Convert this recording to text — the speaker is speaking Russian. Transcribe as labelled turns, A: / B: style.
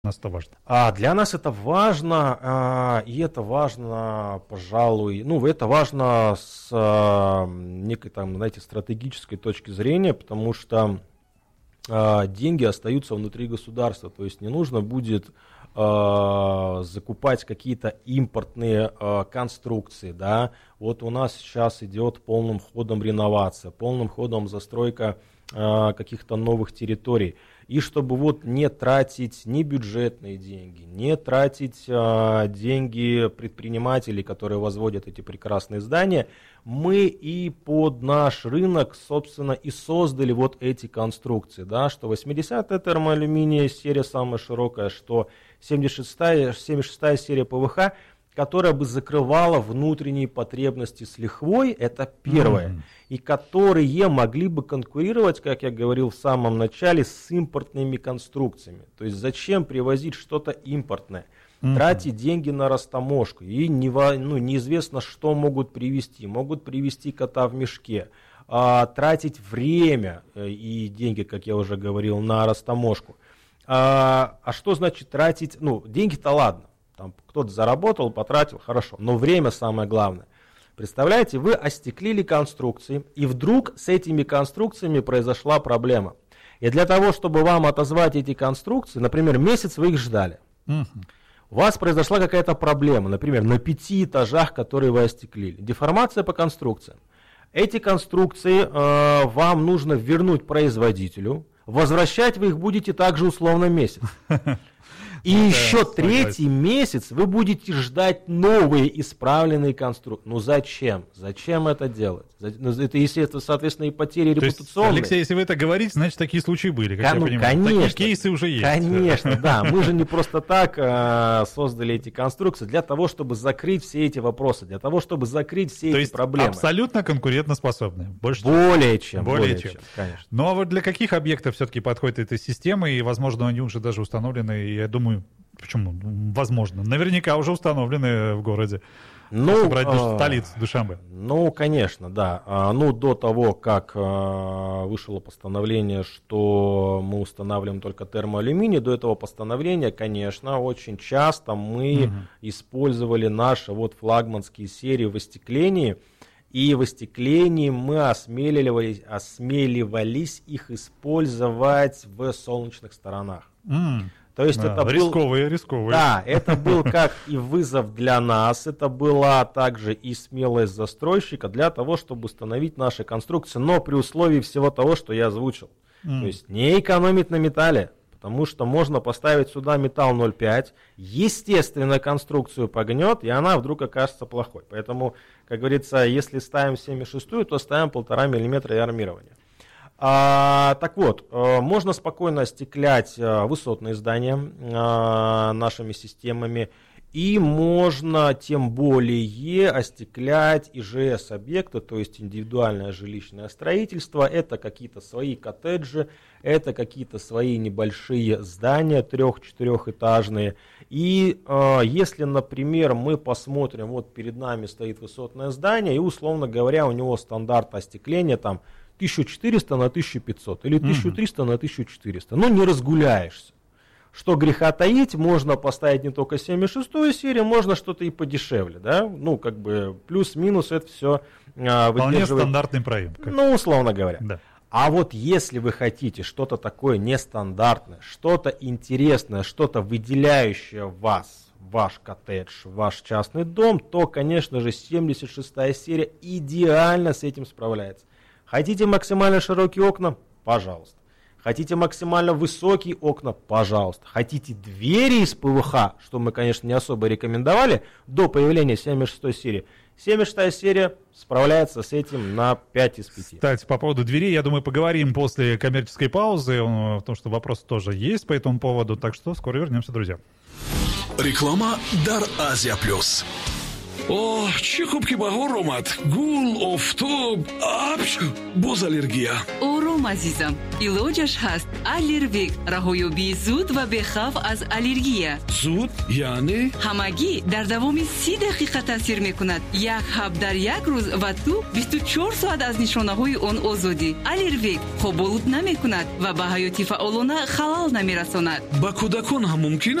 A: нас это важно?
B: Для нас это важно, и это важно, пожалуй, это важно с некой там, знаете, стратегической точки зрения, потому что деньги остаются внутри государства, то есть не нужно будет закупать какие-то импортные конструкции, да, вот у нас сейчас идет полным ходом реновация, полным ходом застройка каких-то новых территорий. И чтобы вот не тратить ни бюджетные деньги, не тратить деньги предпринимателей, которые возводят эти прекрасные здания, мы и под наш рынок, собственно, и создали вот эти конструкции, да, что 80-я термоалюминия серия самая широкая, что 76-я серия ПВХ, которая бы закрывала внутренние потребности с лихвой, это первое, и которые могли бы конкурировать, как я говорил в самом начале, с импортными конструкциями. То есть зачем привозить что-то импортное, тратить деньги на растаможку, и неизвестно, что могут привезти кота в мешке, тратить время и деньги, как я уже говорил, на растаможку. А что значит тратить, деньги-то ладно. Там кто-то заработал, потратил, хорошо, но время самое главное. Представляете, вы остеклили конструкции, и вдруг с этими конструкциями произошла проблема. И для того, чтобы вам отозвать эти конструкции, например, месяц вы их ждали, у вас произошла какая-то проблема, например, на 5 этажах, которые вы остеклили, деформация по конструкциям. Эти конструкции вам нужно вернуть производителю, возвращать вы их будете также условно месяц. И еще третий месяц вы будете ждать новые исправленные конструкции. Зачем? Зачем это делать? Это, естественно, соответственно, и потери репутационные.
A: Алексей, если вы это говорите, значит, такие случаи были, как я понимаю.
B: Конечно,
A: такие кейсы уже есть.
B: Конечно, да. Мы же не просто так создали эти конструкции, для того, чтобы закрыть все эти вопросы, для того, чтобы закрыть все эти проблемы.
A: Абсолютно конкурентоспособны.
B: Более чем, конечно.
A: Ну а вот для каких объектов все-таки подходит эта система, и, возможно, они уже даже установлены, и я думаю, почему? Возможно. Наверняка уже установлены в городе. Столица Душанбе.
B: Конечно, да. До того, как вышло постановление, что мы устанавливаем только термоалюминий, до этого постановления, конечно, очень часто мы использовали наши флагманские серии в остеклении. И в остеклении мы осмеливались их использовать в солнечных сторонах. То есть это
A: рисковые.
B: Да, это был как и вызов для нас, это была также и смелость застройщика для того, чтобы установить наши конструкции, но при условии всего того, что я озвучил. То есть не экономить на металле, потому что можно поставить сюда металл 0,5, естественно, конструкцию погнет, и она вдруг окажется плохой. Поэтому, как говорится, если ставим 76-ю, то ставим 1,5 мм и армирование. Так вот, можно спокойно остеклять высотные здания нашими системами, и можно тем более остеклять ИЖС-объекты, то есть индивидуальное жилищное строительство. Это какие-то свои коттеджи, это какие-то свои небольшие здания 3-4-этажные. И если, например, мы посмотрим, вот перед нами стоит высотное здание, и, условно говоря, у него стандарт остекления там 1400 на 1500 или 1300 на 1400. Не разгуляешься. Что греха таить, можно поставить не только 76-ю серию, можно что-то и подешевле, да? Плюс-минус это все выдерживает.
A: Вполне стандартный проем.
B: Условно говоря.
A: Да.
B: А вот если вы хотите что-то такое нестандартное, что-то интересное, что-то выделяющее вас, ваш коттедж, ваш частный дом, то, конечно же, 76-я серия идеально с этим справляется. Хотите максимально широкие окна? Пожалуйста. Хотите максимально высокие окна? Пожалуйста. Хотите двери из ПВХ, что мы, конечно, не особо рекомендовали до появления 76-й серии? 76-я серия справляется с этим на 5 из 5.
A: Кстати, по поводу дверей, я думаю, поговорим после коммерческой паузы, потому что вопросы тоже есть по этому поводу, так что скоро вернемся, друзья.
C: Реклама Дар Азия Плюс. اوه چی خوب که بهار آمد. گل، آفتاب، باز алергия.
D: آروم عزیزم، علاجش هست. آلرویک، رهایابی زود و بی‌خوف از آلرژی.
C: زود یعنی
D: همگی در دوام 30 دقیقه تاثیر میکند. یک حب در یک روز و تو 24 ساعت از نشانه های آن آزادی. آلرویک خوب بلود نمیکند و به حیاتی فعالانه خلل نمیرساند.
C: با کودکان هم ممکن